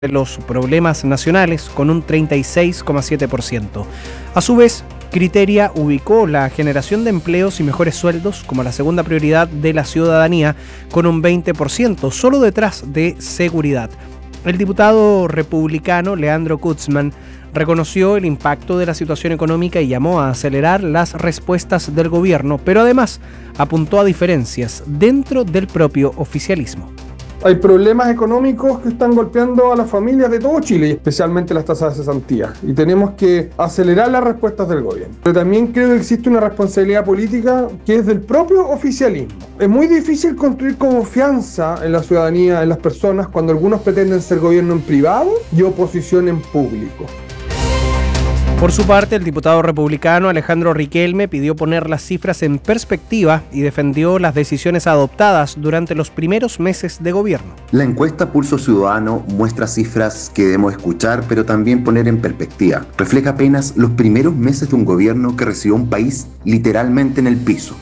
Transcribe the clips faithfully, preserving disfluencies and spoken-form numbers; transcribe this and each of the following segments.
los problemas nacionales con un treinta y seis coma siete por ciento. A su vez, Criteria ubicó la generación de empleos y mejores sueldos como la segunda prioridad de la ciudadanía con un veinte por ciento, solo detrás de seguridad. El diputado republicano Leandro Kutzman reconoció el impacto de la situación económica y llamó a acelerar las respuestas del gobierno, pero además apuntó a diferencias dentro del propio oficialismo. Hay problemas económicos que están golpeando a las familias de todo Chile, y especialmente las tasas de cesantía, y tenemos que acelerar las respuestas del gobierno. Pero también creo que existe una responsabilidad política que es del propio oficialismo. Es muy difícil construir confianza en la ciudadanía, en las personas, cuando algunos pretenden ser gobierno en privado y oposición en público. Por su parte, el diputado republicano Alejandro Riquelme pidió poner las cifras en perspectiva y defendió las decisiones adoptadas durante los primeros meses de gobierno. La encuesta Pulso Ciudadano muestra cifras que debemos escuchar, pero también poner en perspectiva. Refleja apenas los primeros meses de un gobierno que recibió un país literalmente en el piso.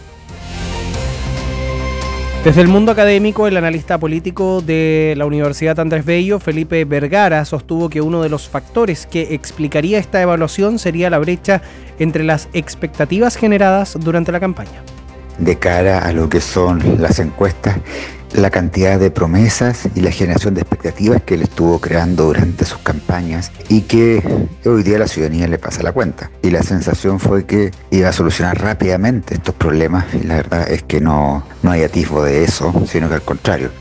Desde el mundo académico, el analista político de la Universidad Andrés Bello, Felipe Vergara, sostuvo que uno de los factores que explicaría esta evaluación sería la brecha entre las expectativas generadas durante la campaña. De cara a lo que son las encuestas, la cantidad de promesas y la generación de expectativas que él estuvo creando durante sus campañas y que hoy día a la ciudadanía le pasa la cuenta. Y la sensación fue que iba a solucionar rápidamente estos problemas, y la verdad es que no, no hay atisbo de eso, sino que al contrario.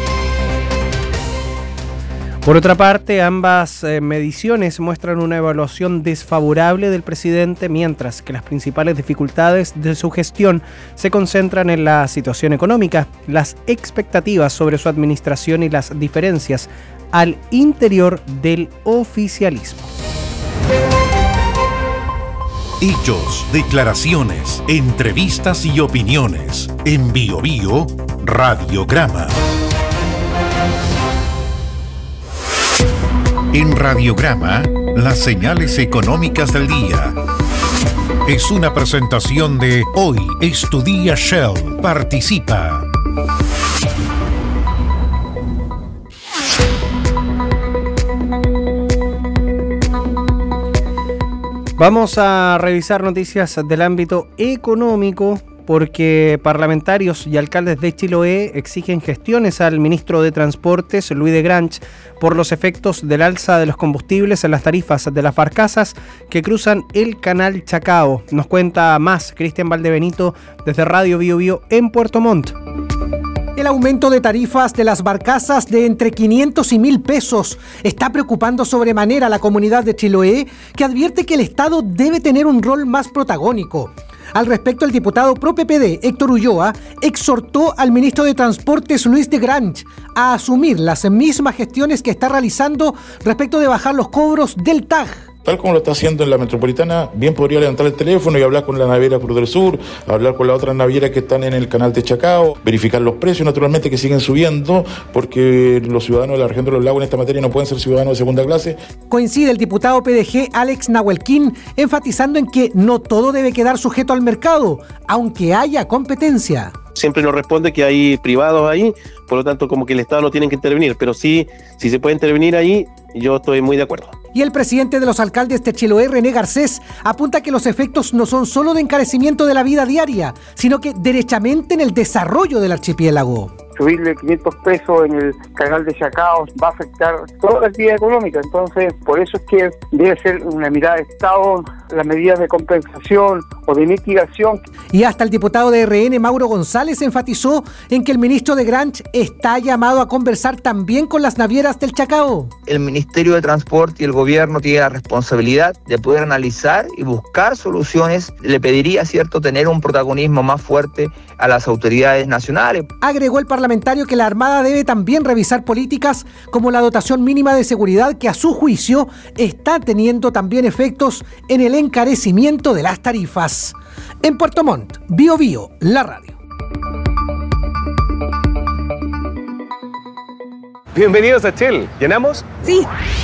Por otra parte, ambas eh, mediciones muestran una evaluación desfavorable del presidente, mientras que las principales dificultades de su gestión se concentran en la situación económica, las expectativas sobre su administración y las diferencias al interior del oficialismo. Hechos, declaraciones, entrevistas y opiniones. En Bio Bio, Radiograma. En Radiograma, las señales económicas del día. Es una presentación de Hoy es tu día Shell. Participa. Vamos a revisar noticias del ámbito económico, porque parlamentarios y alcaldes de Chiloé exigen gestiones al ministro de Transportes, Luis de Granch, por los efectos del alza de los combustibles en las tarifas de las barcazas que cruzan el canal Chacao. Nos cuenta más Cristian Valdebenito desde Radio Bio Bio en Puerto Montt. El aumento de tarifas de las barcazas de entre quinientos y mil pesos está preocupando sobremanera a la comunidad de Chiloé, que advierte que el Estado debe tener un rol más protagónico. Al respecto, el diputado pro P P D, Héctor Ulloa, exhortó al ministro de Transportes, Luis de Granch, a asumir las mismas gestiones que está realizando respecto de bajar los cobros del T A G. Tal como lo está haciendo en la metropolitana, bien podría levantar el teléfono y hablar con la naviera Cruz del Sur, hablar con las otras navieras que están en el canal de Chacao, verificar los precios, naturalmente, que siguen subiendo, porque los ciudadanos de la región de los lagos en esta materia no pueden ser ciudadanos de segunda clase. Coincide el diputado P D G Alex Nahuelquín, enfatizando en que no todo debe quedar sujeto al mercado, aunque haya competencia. Siempre nos responde que hay privados ahí, por lo tanto como que el Estado no tiene que intervenir, pero sí, si se puede intervenir ahí, yo estoy muy de acuerdo. Y el presidente de los alcaldes de Chiloé, René Garcés, apunta que los efectos no son solo de encarecimiento de la vida diaria, sino que derechamente en el desarrollo del archipiélago. Subirle quinientos pesos en el canal de Chacao va a afectar toda la actividad económica, entonces por eso es que debe ser una mirada de Estado, las medidas de compensación o de mitigación. Y hasta el diputado de R N, Mauro González, enfatizó en que el ministro de Granch está llamado a conversar también con las navieras del Chacao. El Ministerio de Transporte y el gobierno tiene la responsabilidad de poder analizar y buscar soluciones. Le pediría, cierto, tener un protagonismo más fuerte a las autoridades nacionales. Agregó el parlamentario que la Armada debe también revisar políticas como la dotación mínima de seguridad, que a su juicio está teniendo también efectos en el encarecimiento de las tarifas. En Puerto Montt, Bio Bio, la radio. Bienvenidos a Shell. ¿Llenamos? Sí.